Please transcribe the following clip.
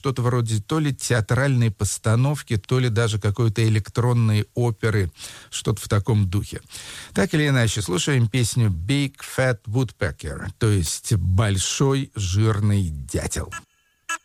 что-то вроде то ли театральной постановки, то ли даже какой-то электронной оперы, что-то в таком духе. Так или иначе, слушаем песню «Big Fat Woodpecker», то есть «Большой жирный дятел».